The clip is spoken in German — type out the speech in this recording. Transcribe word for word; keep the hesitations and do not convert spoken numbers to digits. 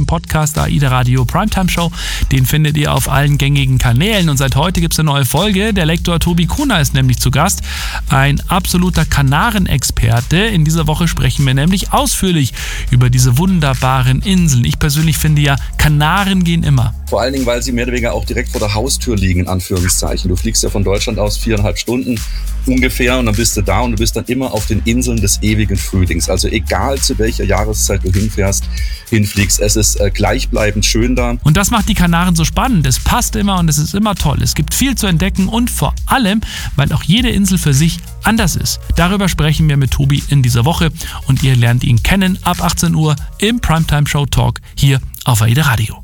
im Podcast der AIDA Radio Primetime Show. Den findet ihr auf allen gängigen Kanälen. Und seit heute gibt es eine neue Folge. Der Lektor Tobi Kuhner ist nämlich zu Gast. Ein absoluter Kanarenexperte. In dieser Woche sprechen wir nämlich ausführlich über diese wunderbaren Inseln. Ich persönlich finde ja, Kanaren gehen immer. Vor allen Dingen, weil sie mehr oder weniger auch direkt vor der Haustür liegen, in Anführungszeichen. Du fliegst ja von Deutschland aus viereinhalb Stunden ungefähr und dann bist du da und du bist dann immer auf den Inseln des ewigen Frühlings. Also egal zu welcher Jahreszeit du hinfährst, hinfliegst, es ist äh, gleichbleibend schön da. Und das macht die Kanaren so spannend. Es passt immer und es ist immer toll. Es gibt viel zu entdecken und vor allem, weil auch jede Insel für sich anders ist. Darüber sprechen wir mit Tobi in dieser Woche und ihr lernt ihn kennen ab achtzehn Uhr im Primetime Show Talk hier auf AIDA Radio.